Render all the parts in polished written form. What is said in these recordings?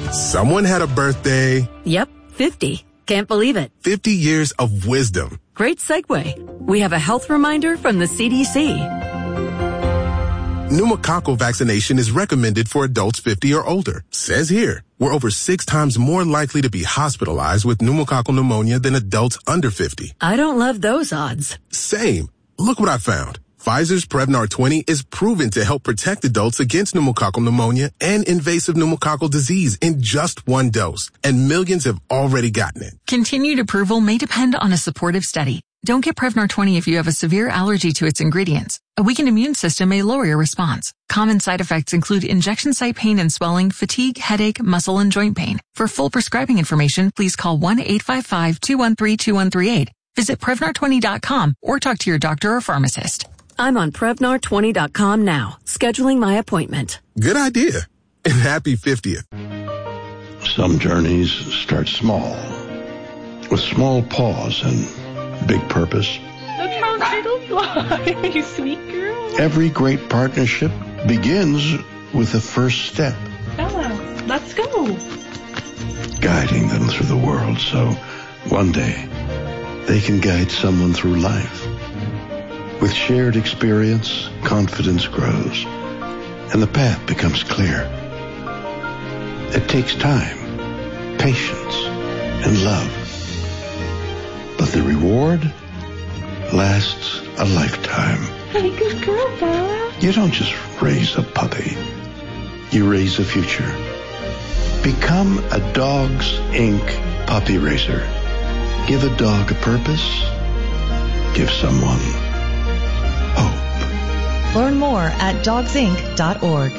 Someone had a birthday. Yep, 50. Can't believe it. 50 years of wisdom. Great segue. We have a health reminder from the CDC. Pneumococcal vaccination is recommended for adults 50 or older. Says here, we're over 6 times more likely to be hospitalized with pneumococcal pneumonia than adults under 50. I don't love those odds. Same. Look what I found. Pfizer's Prevnar 20 is proven to help protect adults against pneumococcal pneumonia and invasive pneumococcal disease in just 1 dose. And millions have already gotten it. Continued approval may depend on a supportive study. Don't get Prevnar 20 if you have a severe allergy to its ingredients. A weakened immune system may lower your response. Common side effects include injection site pain and swelling, fatigue, headache, muscle, and joint pain. For full prescribing information, please call 1-855-213-2138. Visit Prevnar20.com or talk to your doctor or pharmacist. I'm on Prevnar20.com now, scheduling my appointment. Good idea. And happy 50th. Some journeys start small, with small pause and big purpose. Look how turtles fly, you sweet girl. Every great partnership begins with the first step. Bella, let's go. Guiding them through the world so one day they can guide someone through life. With shared experience, confidence grows, and the path becomes clear. It takes time, patience, and love. But the reward lasts a lifetime. Hey, good girl, Bella. You don't just raise a puppy. You raise a future. Become a Dogs Inc. puppy raiser. Give a dog a purpose. Give someone hope. Learn more at dogsinc.org.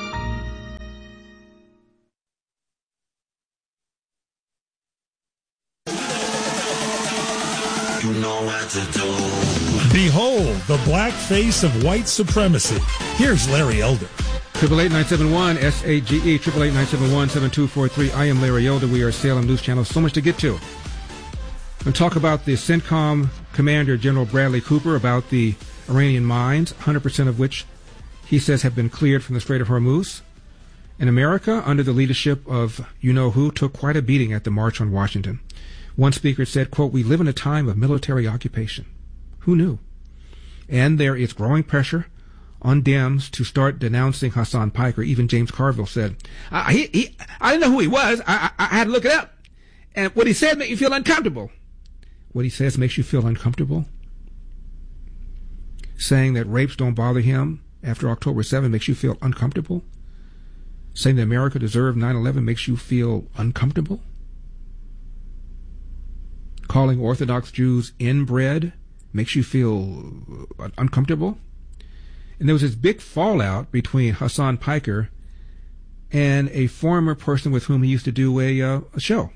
You know what to do. Behold the black face of white supremacy. Here's Larry Elder. 888-971-SAGE, 888-971-7243. I am Larry Elder. We are Salem News Channel. So much to get to. We'll talk about the CENTCOM Commander General Bradley Cooper about the Iranian mines, 100% of which he says have been cleared from the Strait of Hormuz. And America, under the leadership of you-know-who, took quite a beating at the March on Washington. One speaker said, quote, "We live in a time of military occupation." Who knew? And there is growing pressure on Dems to start denouncing Hassan Piker. Even James Carville said, I didn't know who he was. I had to look it up. And what he said made you feel uncomfortable. What he says makes you feel uncomfortable? Saying that rapes don't bother him after October 7 makes you feel uncomfortable? Saying that America deserved 9/11 makes you feel uncomfortable? Calling Orthodox Jews inbred makes you feel uncomfortable? And there was this big fallout between Hassan Piker and a former person with whom he used to do a show.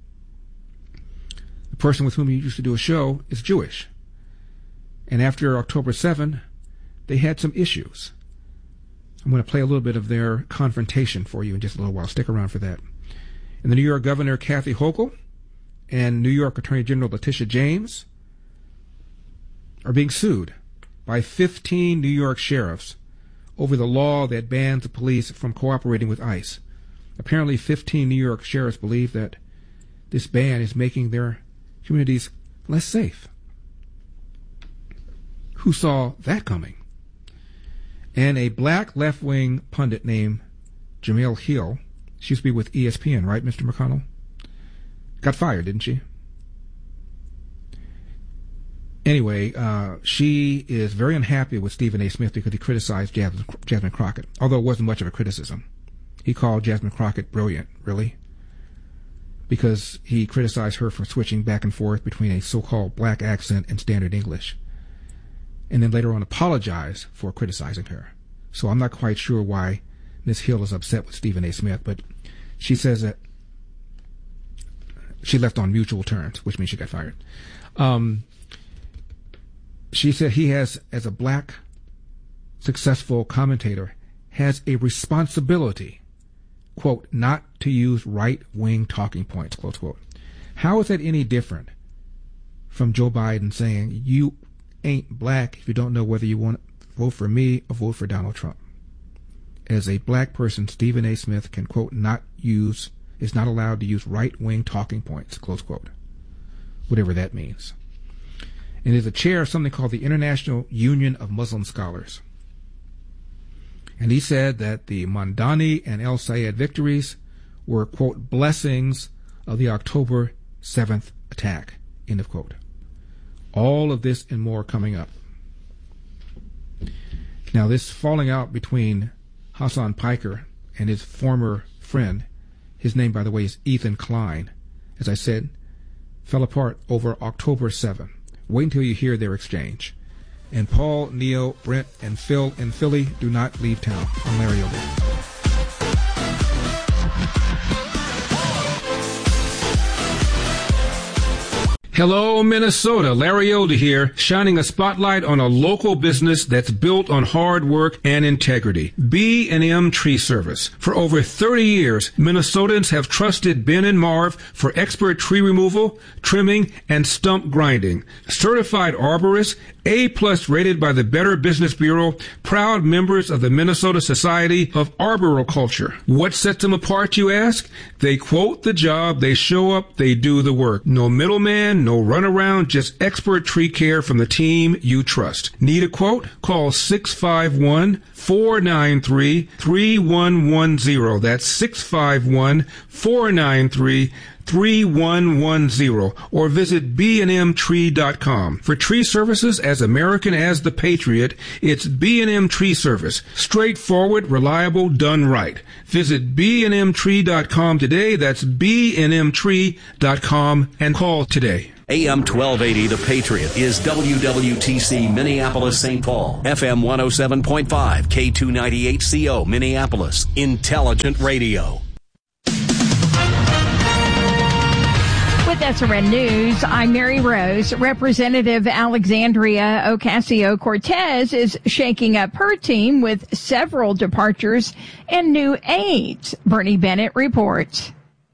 The person with whom he used to do a show is Jewish. And after October 7, they had some issues. I'm going to play a little bit of their confrontation for you in just a little while. Stick around for that. And the New York Governor Kathy Hochul and New York Attorney General Letitia James are being sued by 15 New York sheriffs over the law that bans the police from cooperating with ICE. Apparently 15 New York sheriffs believe that this ban is making their communities less safe. Who saw that coming? And a black left-wing pundit named Jemele Hill, she used to be with ESPN, right, Mr. McConnell? Got fired, didn't she? Anyway, she is very unhappy with Stephen A. Smith because he criticized Jasmine Crockett, although it wasn't much of a criticism. He called Jasmine Crockett brilliant, really, because he criticized her for switching back and forth between a so-called black accent and standard English, and then later on apologized for criticizing her. So I'm not quite sure why Ms. Hill is upset with Stephen A. Smith, but she says that she left on mutual terms, which means she got fired. She said he has, as a black successful commentator, has a responsibility, quote, not to use right-wing talking points, close quote. How is that any different from Joe Biden saying, you ain't black if you don't know whether you want to vote for me or vote for Donald Trump? As a black person, Stephen A. Smith can, quote, not use is not allowed to use right-wing talking points, close quote, whatever that means. And is a chair of something called the International Union of Muslim Scholars. And he said that the Mamdani and El Sayed victories were, quote, blessings of the October 7th attack, end of quote. All of this and more coming up. Now, this falling out between Hassan Piker and his former friend, his name, by the way, is Ethan Klein, as I said, fell apart over October 7th. Wait until you hear their exchange. And Paul, Neo, Brent, and Phil in Philly do not leave town. I'm Larry Elder. Hello, Minnesota. Larry Elder here, shining a spotlight on a local business that's built on hard work and integrity. B&M Tree Service. For over 30 years, Minnesotans have trusted Ben and Marv for expert tree removal, trimming, and stump grinding. Certified arborists, A+ rated by the Better Business Bureau, proud members of the Minnesota Society of Arboriculture. What sets them apart, you ask? They quote the job, they show up, they do the work. No middleman, no runaround, just expert tree care from the team you trust. Need a quote? Call 651-493-3110. That's 651-493-3110, or visit bnmtree.com. For tree services as American as the Patriot, it's B&M Tree Service. Straightforward, reliable, done right. Visit bnmtree.com today. That's bnmtree.com, and call today. AM 1280, The Patriot, is WWTC Minneapolis, St. Paul. FM 107.5, K298CO, Minneapolis. Intelligent radio. With SRN News, I'm Mary Rose. Representative Alexandria Ocasio-Cortez is shaking up her team with several departures and new aides. Bernie Bennett reports.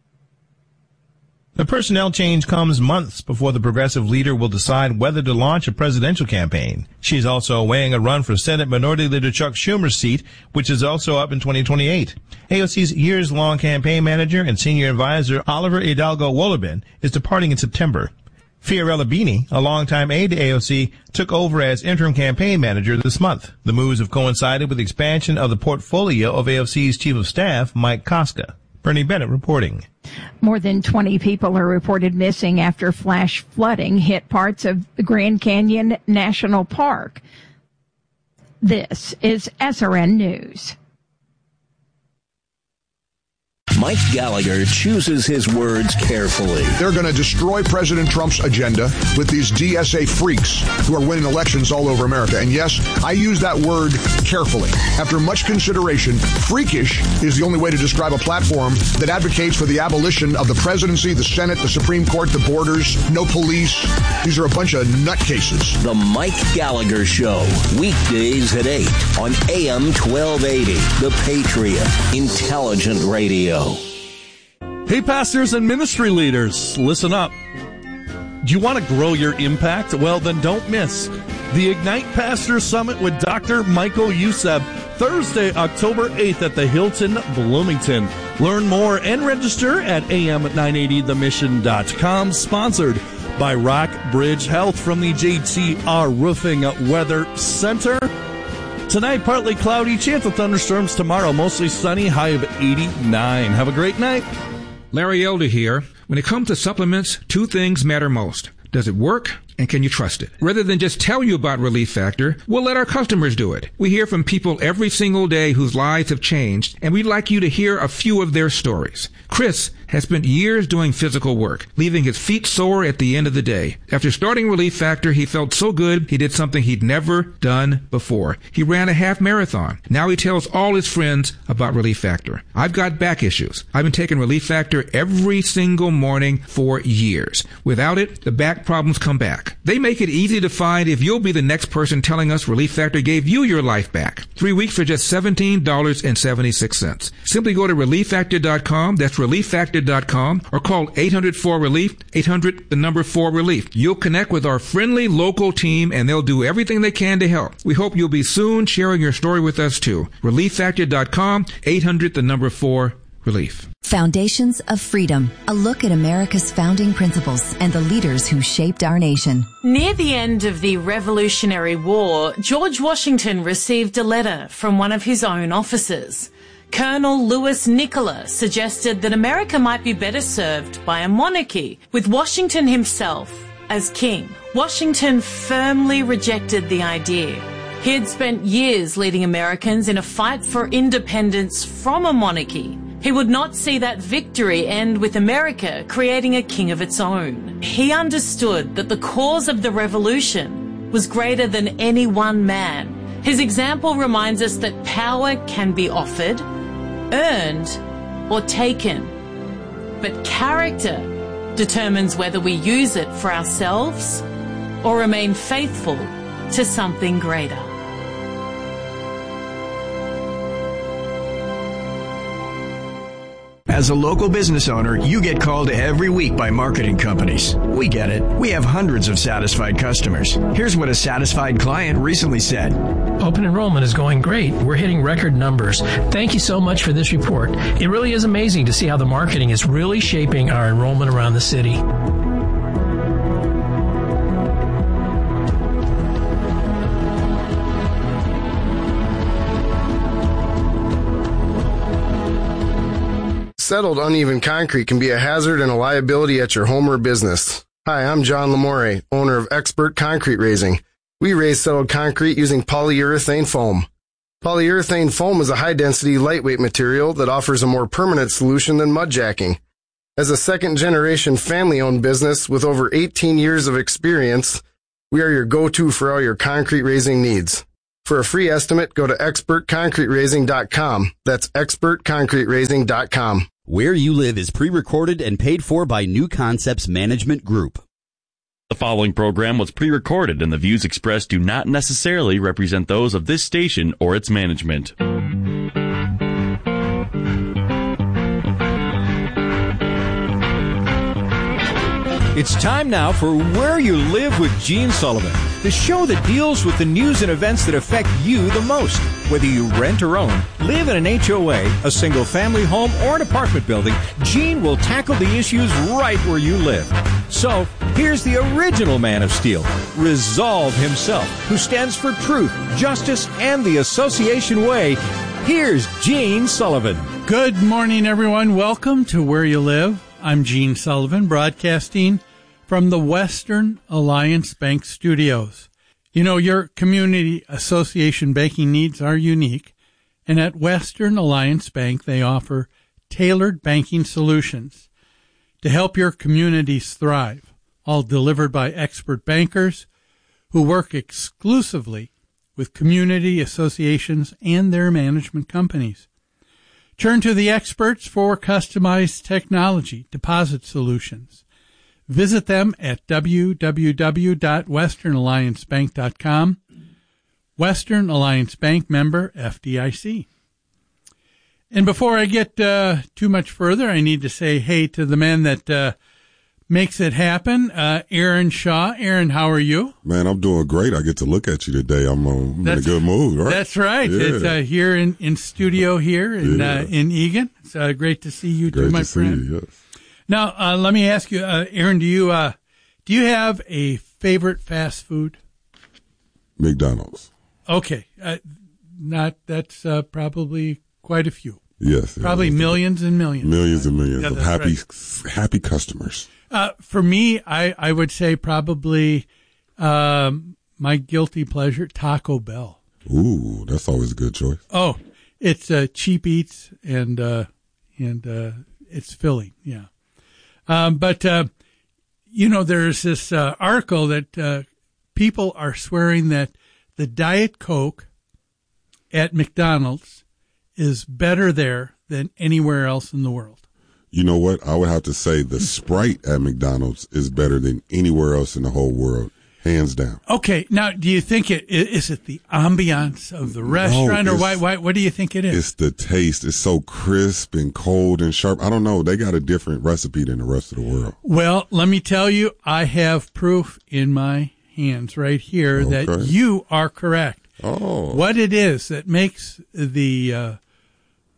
The personnel change comes months before the progressive leader will decide whether to launch a presidential campaign. She's also weighing a run for Senate Minority Leader Chuck Schumer's seat, which is also up in 2028. AOC's years-long campaign manager and senior advisor Oliver Hidalgo Wollerben is departing in September. Fiorella Bini, a longtime aide to AOC, took over as interim campaign manager this month. The moves have coincided with the expansion of the portfolio of AOC's chief of staff, Mike Koska. Bernie Bennett reporting. More than 20 people are reported missing after flash flooding hit parts of the Grand Canyon National Park. This is SRN News. Mike Gallagher chooses his words carefully. They're going to destroy President Trump's agenda with these DSA freaks who are winning elections all over America. And yes, I use that word carefully. After much consideration, freakish is the only way to describe a platform that advocates for the abolition of the presidency, the Senate, the Supreme Court, the borders, no police. These are a bunch of nutcases. The Mike Gallagher Show, weekdays at 8 on AM 1280, The Patriot, Intelligent Radio. Hey, pastors and ministry leaders, listen up. Do you want to grow your impact? Well, then don't miss the Ignite Pastor Summit with Dr. Michael Youssef, Thursday, October 8th at the Hilton Bloomington. Learn more and register at am980themission.com, sponsored by Rockbridge Health from the JTR Roofing Weather Center. Tonight, partly cloudy, chance of thunderstorms. Tomorrow, mostly sunny, high of 89. Have a great night. Larry Elder here. When it comes to supplements, two things matter most. Does it work? And can you trust it? Rather than just tell you about Relief Factor, we'll let our customers do it. We hear from people every single day whose lives have changed, and we'd like you to hear a few of their stories. Chris has spent years doing physical work, leaving his feet sore at the end of the day. After starting Relief Factor, he felt so good he did something he'd never done before. He ran a half marathon. Now he tells all his friends about Relief Factor. I've got back issues. I've been taking Relief Factor every single morning for years. Without it, the back problems come back. They make it easy to find if you'll be the next person telling us Relief Factor gave you your life back. 3 weeks for just $17.76. Simply go to ReliefFactor.com. That's ReliefFactor.com, or call 800-4RELIEF, 800-4RELIEF. You'll connect with our friendly local team, and they'll do everything they can to help. We hope you'll be soon sharing your story with us, too. ReliefFactor.com, 800-4RELIEF. Foundations of Freedom, a look at America's founding principles and the leaders who shaped our nation. Near the end of the Revolutionary War, George Washington received a letter from one of his own officers. Colonel Louis Nicola suggested that America might be better served by a monarchy, with Washington himself as king. Washington firmly rejected the idea. He had spent years leading Americans in a fight for independence from a monarchy. He would not see that victory end with America creating a king of its own. He understood that the cause of the revolution was greater than any one man. His example reminds us that power can be offered, earned, or taken. But character determines whether we use it for ourselves or remain faithful to something greater. As a local business owner, you get called every week by marketing companies. We get it. We have hundreds of satisfied customers. Here's what a satisfied client recently said. Open enrollment is going great. We're hitting record numbers. Thank you so much for this report. It really is amazing to see how the marketing is really shaping our enrollment around the city. Settled uneven concrete can be a hazard and a liability at your home or business. Hi, I'm John Lamore, owner of Expert Concrete Raising. We raise settled concrete using polyurethane foam. Polyurethane foam is a high-density, lightweight material that offers a more permanent solution than mud jacking. As a second-generation family-owned business with over 18 years of experience, we are your go-to for all your concrete raising needs. For a free estimate, go to expertconcreteraising.com. That's expertconcreteraising.com. Where You Live is pre-recorded and paid for by New Concepts Management Group. The following program was pre-recorded and the views expressed do not necessarily represent those of this station or its management. It's time now for Where You Live with Gene Sullivan, the show that deals with the news and events that affect you the most. Whether you rent or own, live in an HOA, a single-family home, or an apartment building, Gene will tackle the issues right where you live. So, here's the original Man of Steel, Resolve himself, who stands for truth, justice, and the Association Way. Here's Gene Sullivan. Good morning, everyone. Welcome to Where You Live. I'm Gene Sullivan, broadcasting from the Western Alliance Bank Studios. You know, your community association banking needs are unique, and at Western Alliance Bank, they offer tailored banking solutions to help your communities thrive, all delivered by expert bankers who work exclusively with community associations and their management companies. Turn to the experts for customized technology deposit solutions. Visit them at www.westernalliancebank.com. Western Alliance Bank, member FDIC. And before I get too much further, I need to say hey to the man that makes it happen, Aaron Shaw. Aaron, how are you? Man, I'm doing great. I get to look at you today. I'm in a good mood, right? That's right. Yeah. It's here in studio here in Eagan. It's great to see you too, my friend. See you, yes. Now, let me ask you, Aaron, do you have a favorite fast food? McDonald's. Okay. That's probably quite a few. Yes. Probably millions and millions. Millions and millions of happy customers. For me, I would say probably my guilty pleasure, Taco Bell. Ooh, that's always a good choice. Oh, it's cheap eats and it's filling, yeah. But there's this article that people are swearing that the Diet Coke at McDonald's is better there than anywhere else in the world. You know what? I would have to say the Sprite at McDonald's is better than anywhere else in the whole world, hands down. Okay, now do you think is it the ambiance of the restaurant, or what do you think it is? It's the taste. It's so crisp and cold and sharp. I don't know. They got a different recipe than the rest of the world. Well, let me tell you, I have proof in my hands right here that you are correct. Oh, what it is that makes the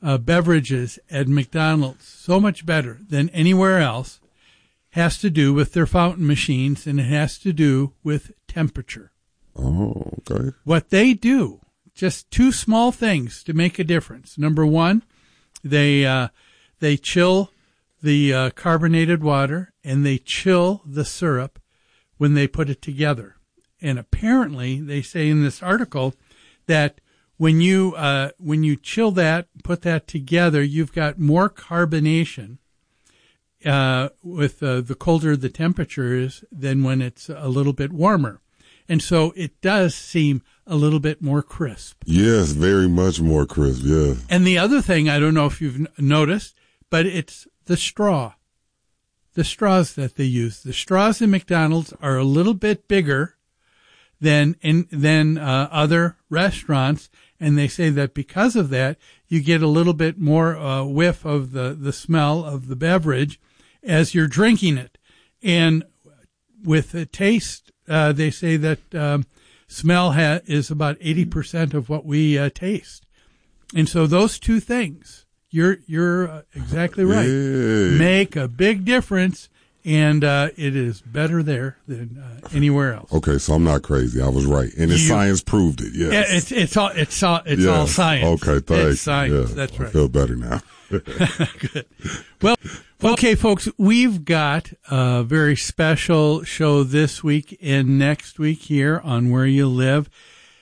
beverages at McDonald's so much better than anywhere else has to do with their fountain machines, and it has to do with temperature. Oh, okay. What they do, just two small things to make a difference. Number one, they chill the carbonated water, and they chill the syrup when they put it together. And apparently, they say in this article that when you chill that, put that together, you've got more carbonation with the colder the temperature is than when it's a little bit warmer. And so it does seem a little bit more crisp. Yes, very much more crisp, yeah. And the other thing, I don't know if you've noticed, but it's the straw. The straws that they use. The straws in McDonald's are a little bit bigger than other restaurants, and they say that because of that, you get a little bit more whiff of the smell of the beverage as you're drinking it. And with the taste, they say that smell is about 80% of what we taste. And so those two things, you're exactly right, make a big difference. And it is better there than anywhere else. Okay, so I'm not crazy. I was right, and science proved it. Yes, it's all science. Okay, thanks. It's science. Yeah, that's right. I feel better now. Good. Well, okay, folks, we've got a very special show this week and next week here on Where You Live.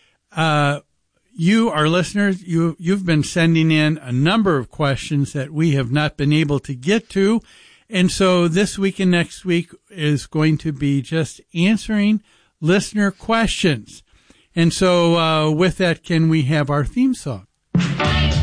You, our listeners, you've been sending in a number of questions that we have not been able to get to. And so this week and next week is going to be just answering listener questions. And so with that, can we have our theme song?